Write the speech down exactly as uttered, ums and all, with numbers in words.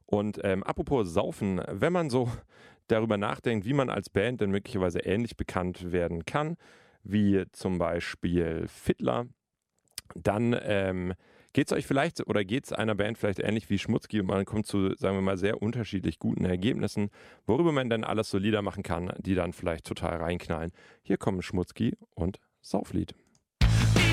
Und ähm, apropos Saufen, wenn man so darüber nachdenkt, wie man als Band denn möglicherweise ähnlich bekannt werden kann, wie zum Beispiel Fiddler, dann ähm, geht es euch vielleicht oder geht es einer Band vielleicht ähnlich wie Schmutzki und man kommt zu, sagen wir mal, sehr unterschiedlich guten Ergebnissen, worüber man dann alles so Lieder machen kann, die dann vielleicht total reinknallen. Hier kommen Schmutzki und Sauflied.